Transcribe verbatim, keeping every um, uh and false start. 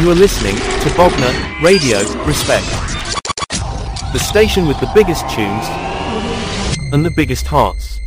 You are listening to Bogner Radio, respect. The station with the biggest tunes and the biggest hearts.